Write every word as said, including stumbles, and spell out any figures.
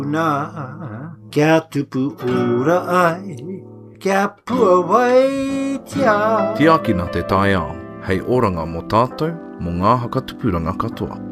Nā, kia tupu ora ai, kia pua wai tia. Tiakina te tai ao, hei oranga mō tātou, mō ngā haka tupuranga katoa.